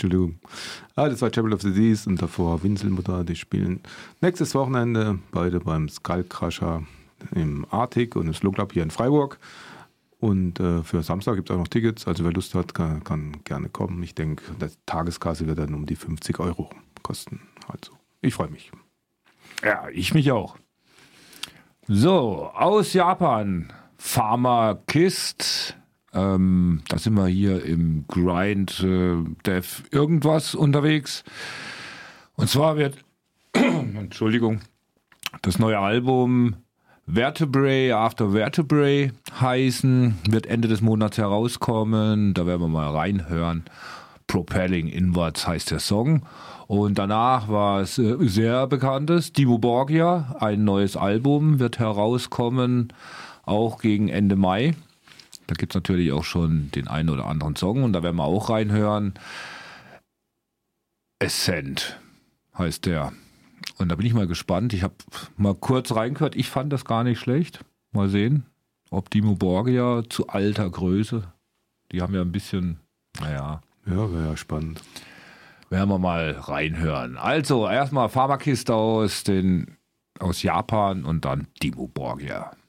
Entschuldigung. Das war Chapel of the Seas und davor Winselmutter, die spielen nächstes Wochenende beide beim Skullcrusher im Arctic und im Slow Club hier in Freiburg. Und für Samstag gibt es auch noch Tickets, also wer Lust hat, kann gerne kommen. Ich denke, die Tageskasse wird dann um die 50 Euro kosten. Also, ich freue mich. Ja, ich mich auch. So, aus Japan, Pharmakist. Da sind wir hier im Grind Dev irgendwas unterwegs. Und zwar wird, Entschuldigung, das neue Album Vertebrae After Vertebrae heißen, wird Ende des Monats herauskommen. Da werden wir mal reinhören. Propelling Inwards heißt der Song. Und danach war es sehr bekanntes Dimmu Borgir. Ein neues Album wird herauskommen, auch gegen Ende Mai. Da gibt es natürlich auch schon den einen oder anderen Song und da werden wir auch reinhören. Ascent heißt der. Und da bin ich mal gespannt. Ich habe mal kurz reingehört. Ich fand das gar nicht schlecht. Mal sehen, ob Dimmu Borgir zu alter Größe. Die haben ja ein bisschen, naja. Ja, wäre ja spannend. Werden wir mal reinhören. Also erstmal Pharmakist aus Japan und dann Dimmu Borgir.